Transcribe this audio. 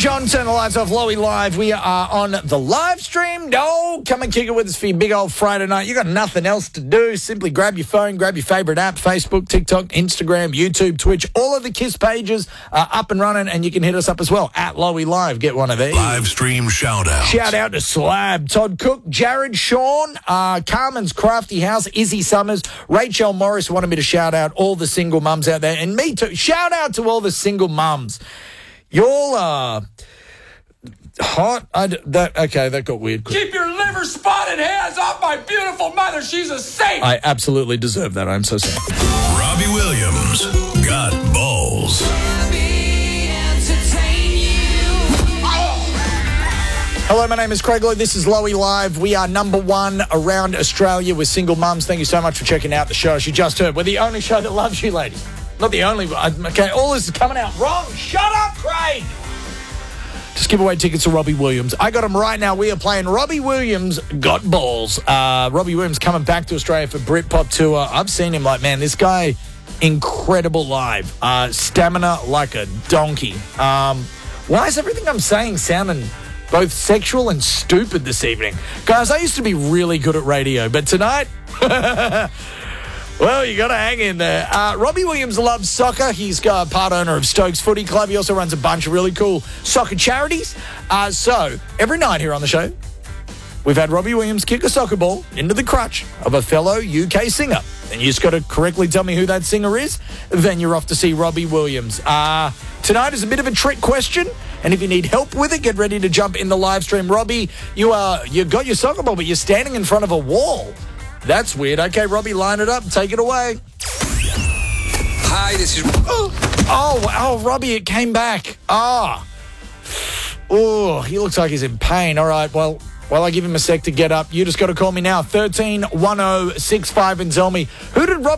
John, turn the lights off. Lowy Live. We are on the live stream. No, come and kick it with us for your big old Friday night. You got nothing else to do. Simply grab your phone, grab your favourite app, Facebook, TikTok, Instagram, YouTube, Twitch. All of the KISS pages are up and running, and you can hit us up as well at Lowy Live. Get one of these. Live stream shout out. Shout out to Slab, Todd Cook, Jared Sean, Carmen's Crafty House, Izzy Summers, Rachel Morris wanted me to shout out all the single mums out there, and me too. Shout out to all the single mums. Y'all are hot. That got weird. Keep your liver spotted hands off my beautiful mother. She's a saint. I absolutely deserve that. I'm so sorry. Robbie Williams got balls. Hello, my name is Craig Lloyd. This is Lowy Live. We are number one around Australia with single mums. Thank you so much for checking out the show. As you just heard, we're the only show that loves you, ladies. Not the only one. Okay, all this is coming out wrong. Shut up, Craig. Just give away tickets to Robbie Williams. I got them right now. We are playing Robbie Williams Got Balls. Robbie Williams coming back to Australia for Britpop tour. I've seen him this guy, incredible live. Stamina like a donkey. Why is everything I'm saying sounding both sexual and stupid this evening? Guys, I used to be really good at radio, but tonight... Well, you got to hang in there. Robbie Williams loves soccer. He's part owner of Stokes Footy Club. He also runs a bunch of really cool soccer charities. So every night here on the show, we've had Robbie Williams kick a soccer ball into the crutch of a fellow UK singer. And you just got to correctly tell me who that singer is. Then you're off to see Robbie Williams. Tonight is a bit of a trick question. And if you need help with it, get ready to jump in the live stream. Robbie, you got your soccer ball, but you're standing in front of a wall. That's weird. Okay, Robbie, line it up. Take it away. Hi, this is... Oh, Robbie, it came back. Oh, he looks like he's in pain. All right, well, I give him a sec to get up. You just got to call me now, 13 1065, and tell me, who did Robbie...